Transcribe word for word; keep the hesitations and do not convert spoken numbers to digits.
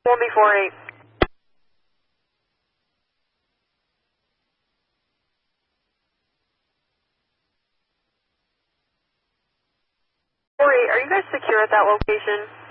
one B four eight. four eight, are you guys secure at that location?